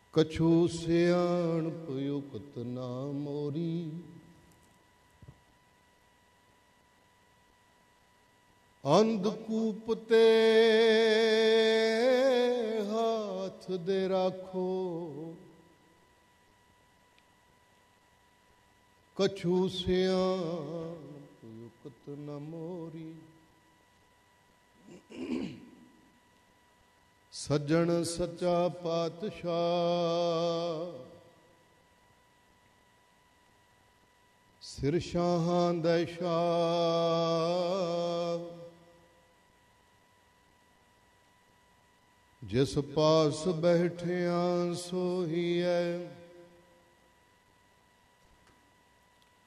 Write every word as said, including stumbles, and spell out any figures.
ਕਛੂ ਸਿਆਣਪ ਉਕਤ ਨਾ ਮੋਰੀ। ਅੰਧਕੂਪ ਤੇ ਹਾਥ ਦੇ ਰਾਖੋ, ਕਛੂ ਸਿਆਣਪ ਉਕਤ ਨਾ ਮੋਰੀ। ਸੱਜਣ ਸੱਚਾ ਪਾਤਸ਼ਾਹ, ਸਿਰ ਸ਼ਾਹਾਂ ਦਾ ਸ਼ਾਹ। ਜਿਸ ਪਾਸ ਬੈਠਿਆ ਸੋਹੀਐ,